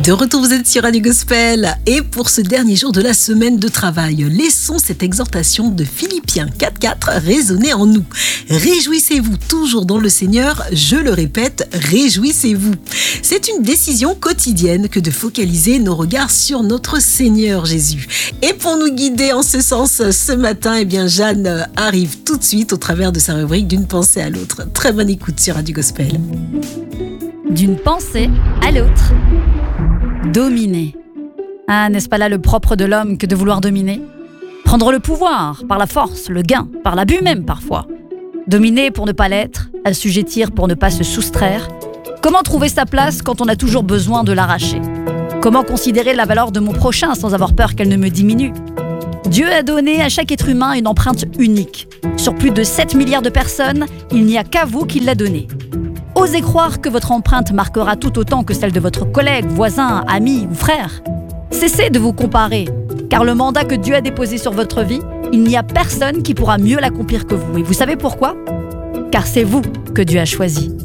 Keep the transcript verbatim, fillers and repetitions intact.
De retour, vous êtes sur Radio Gospel. Et pour ce dernier jour de la semaine de travail, laissons cette exhortation de Philippiens quatre quatre résonner en nous. Réjouissez-vous toujours dans le Seigneur, je le répète, réjouissez-vous. C'est une décision quotidienne que de focaliser nos regards sur notre Seigneur Jésus. Et pour nous guider en ce sens ce matin, eh bien Jeanne arrive tout de suite au travers de sa rubrique d'une pensée à l'autre. Très bonne écoute sur Radio Gospel. D'une pensée à l'autre. Dominer. Ah, n'est-ce pas là le propre de l'homme que de vouloir dominer ? Prendre le pouvoir, par la force, le gain, par l'abus même parfois. Dominer pour ne pas l'être, assujettir pour ne pas se soustraire. Comment trouver sa place quand on a toujours besoin de l'arracher ? Comment considérer la valeur de mon prochain sans avoir peur qu'elle ne me diminue ? Dieu a donné à chaque être humain une empreinte unique. Sur plus de sept milliards de personnes, il n'y a qu'à vous qui l'a donnée. Osez croire que votre empreinte marquera tout autant que celle de votre collègue, voisin, ami ou frère. Cessez de vous comparer, car le mandat que Dieu a déposé sur votre vie, il n'y a personne qui pourra mieux l'accomplir que vous. Et vous savez pourquoi ? Car c'est vous que Dieu a choisi.